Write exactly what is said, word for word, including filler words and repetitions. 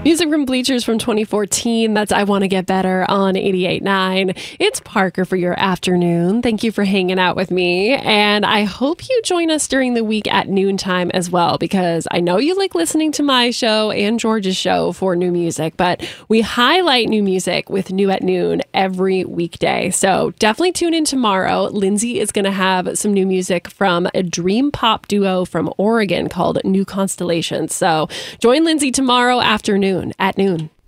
Music from Bleachers from twenty fourteen. That's I Want to Get Better on eighty-eight point nine. It's Parker for your afternoon. Thank you for hanging out with me. And I hope you join us during the week at noontime as well, because I know you like listening to my show and George's show for new music, but we highlight new music with New at Noon every weekday. So definitely tune in tomorrow. Lindsay is going to have some new music from a dream pop duo from Oregon called New Constellations. So join Lindsay tomorrow afternoon at noon.